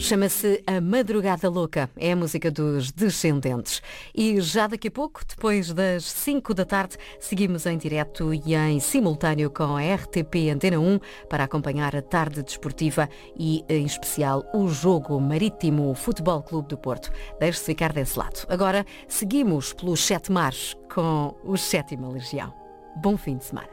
Chama-se A Madrugada Louca, é a música dos Descendentes. E já daqui a pouco, depois das 5 da tarde, seguimos em direto e em simultâneo com a RTP Antena 1 para acompanhar a tarde desportiva e, em especial, o jogo Marítimo Futebol Clube do Porto. Deixe-se ficar desse lado. Agora, seguimos pelos 7 mares com o 7ª Legião. Bom fim de semana.